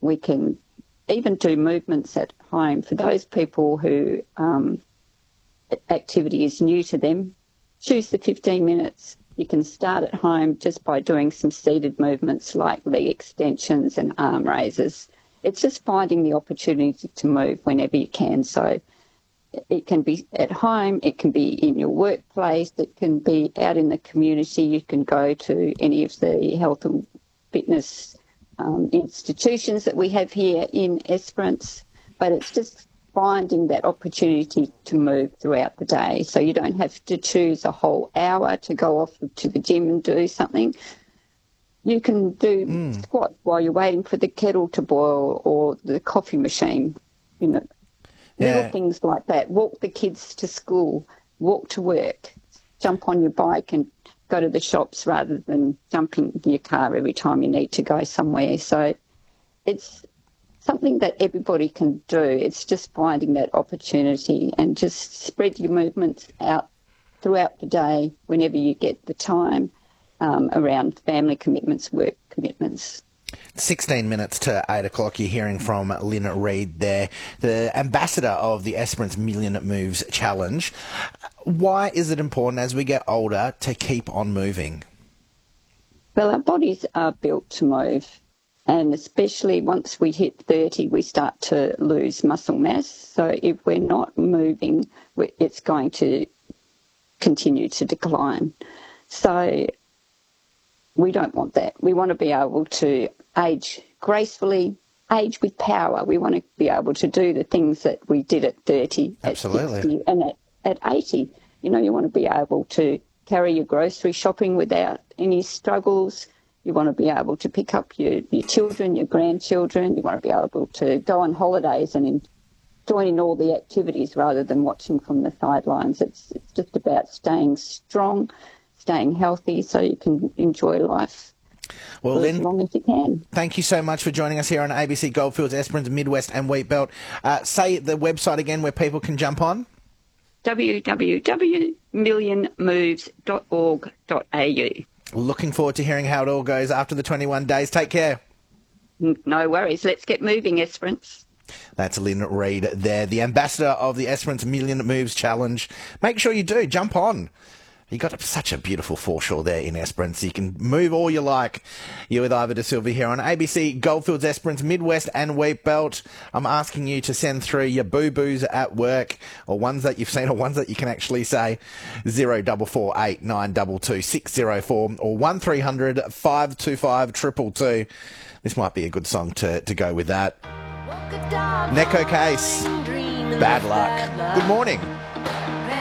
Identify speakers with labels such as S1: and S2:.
S1: We can even do movements at home. For those people who activity is new to them, choose the 15 minutes. You can start at home just by doing some seated movements like leg extensions and arm raises. It's just finding the opportunity to move whenever you can. So it can be at home, it can be in your workplace, it can be out in the community. You can go to any of the health and fitness institutions that we have here in Esperance, but it's just finding that opportunity to move throughout the day. So you don't have to choose a whole hour to go off to the gym and do something. You can do squats while you're waiting for the kettle to boil or the coffee machine, little things like that. Walk the kids to school, walk to work, jump on your bike and go to the shops rather than jumping in your car every time you need to go somewhere. So it's something that everybody can do. It's just finding that opportunity and just spread your movements out throughout the day whenever you get the time around family commitments, work commitments.
S2: 16 minutes to 8 o'clock. You're hearing from Lynn Reid there, the ambassador of the Esperance Million Moves Challenge. Why is it important as we get older to keep on moving?
S1: Well, our bodies are built to move, and especially once we hit 30, we start to lose muscle mass. So if we're not moving, it's going to continue to decline. So we don't want that. We want to be able to age gracefully, age with power. We want to be able to do the things that we did at 30,
S2: Absolutely.
S1: at 60, and at 80. You want to be able to carry your grocery shopping without any struggles. You want to be able to pick up your children, your grandchildren. You want to be able to go on holidays and join in all the activities rather than watching from the sidelines. It's just about staying strong, staying healthy so you can enjoy life
S2: well,
S1: as long as you can.
S2: Thank you so much for joining us here on ABC Goldfields, Esperance, Midwest and Wheatbelt. Say the website again where people can jump on.
S1: www.millionmoves.org.au.
S2: Looking forward to hearing how it all goes after the 21 days. Take care.
S1: No worries. Let's get moving, Esperance.
S2: That's Lynn Reid there, the ambassador of the Esperance Million Moves Challenge. Make sure you do. Jump on. You got such a beautiful foreshore there in Esperance. You can move all you like. You're with Ivor De Silva here on ABC Goldfields, Esperance, Midwest and Wheatbelt. I'm asking you to send through your boo-boos at work, or ones that you've seen or ones that you can actually say. 0448 922 604 or 1300 525 222. This might be a good song to go with that. Neko Case, Bad Luck. Good morning.